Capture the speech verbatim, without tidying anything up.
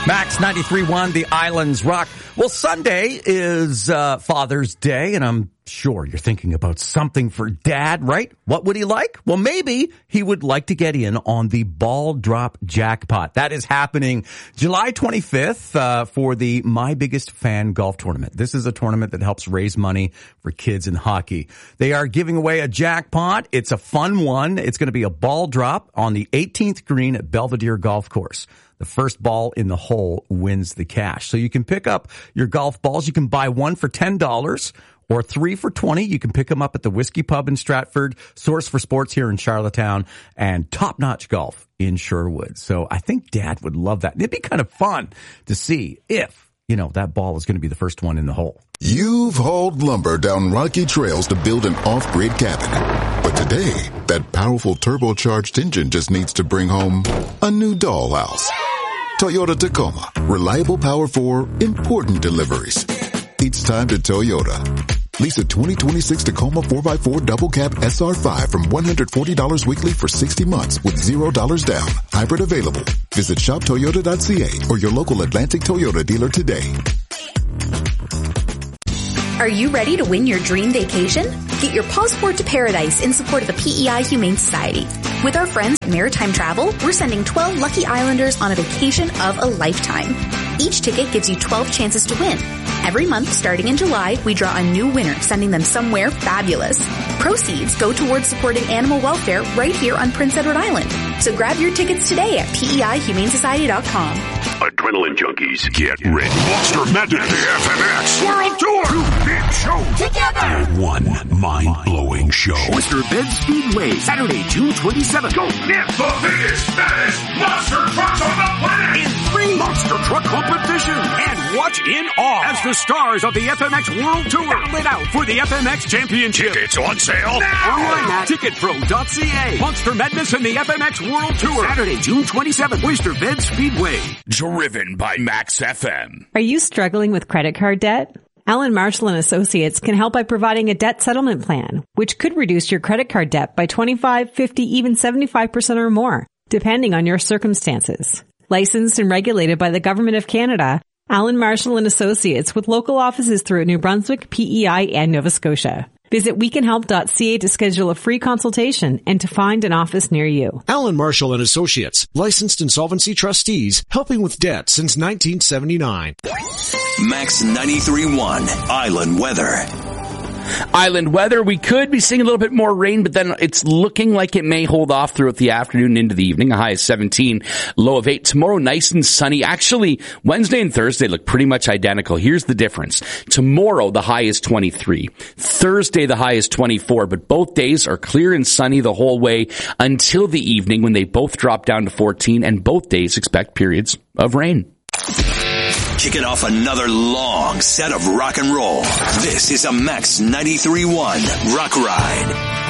Max ninety-three point one, the Islands Rock. Well, Sunday is uh, Father's Day, and I'm sure you're thinking about something for Dad, right? What would he like? Well, maybe he would like to get in on the Ball Drop Jackpot. That is happening July twenty-fifth uh, for the My Biggest Fan Golf Tournament. This is a tournament that helps raise money for kids in hockey. They are giving away a jackpot. It's a fun one. It's going to be a ball drop on the eighteenth green at Belvedere Golf Course. The first ball in the hole wins the cash. So you can pick up your golf balls. You can buy one for ten dollars or three for twenty dollars. You can pick them up at the Whiskey Pub in Stratford, Source for Sports here in Charlottetown, and Top Notch Golf in Sherwood. So I think Dad would love that. It'd be kind of fun to see if, you know, that ball is going to be the first one in the hole. You've hauled lumber down rocky trails to build an off-grid cabin. But today, that powerful turbocharged engine just needs to bring home a new dollhouse. Toyota Tacoma. Reliable power for important deliveries. It's time to Toyota. Lease a twenty twenty-six Tacoma four by four Double Cab S R five from one hundred forty dollars weekly for sixty months with zero dollars down. Hybrid available. Visit shop toyota dot c a or your local Atlantic Toyota dealer today. Are you ready to win your dream vacation? Get your passport to paradise in support of the P E I Humane Society. With our friends at Maritime Travel, we're sending twelve lucky islanders on a vacation of a lifetime. Each ticket gives you twelve chances to win. Every month, starting in July, we draw a new winner, sending them somewhere fabulous. Proceeds go towards supporting animal welfare right here on Prince Edward Island. So grab your tickets today at P E I humane society dot com. Adrenaline junkies, get ready. Monster Madness, the F M X World Tour. Two big shows together. One mind-blowing show. Oyster Bend Speedway, Saturday, June twenty-seventh. Go get the biggest, baddest monster trucks on the planet. In three monster truck competition. And watch in awe as the stars of the F M X World Tour battle it out for the F M X Championship. Tickets on sale now. Online at ticket pro dot c a. Monster Madness and the F M X World Tour. Saturday, June twenty-seventh. Oyster Bend Speedway. Driven by Max F M. Are you struggling with credit card debt? Allen Marshall and Associates can help by providing a debt settlement plan, which could reduce your credit card debt by twenty-five, fifty, even seventy-five percent or more, depending on your circumstances. Licensed and regulated by the Government of Canada, Allen Marshall and Associates with local offices throughout New Brunswick, P E I, and Nova Scotia. Visit we can help dot c a to schedule a free consultation and to find an office near you. Allen Marshall and Associates, licensed insolvency trustees, helping with debt since nineteen seventy-nine. Max ninety-three point one, Island Weather. Island weather, we could be seeing a little bit more rain, but then it's looking like it may hold off throughout the afternoon and into the evening. A high of seventeen, low of eight. Tomorrow, nice and sunny. Actually, Wednesday and Thursday look pretty much identical. Here's the difference. Tomorrow, the high is twenty-three. Thursday, the high is twenty-four, but both days are clear and sunny the whole way until the evening when they both drop down to fourteen, and both days expect periods of rain. Kicking off another long set of rock and roll. This is a Max ninety-three point one Rock Ride.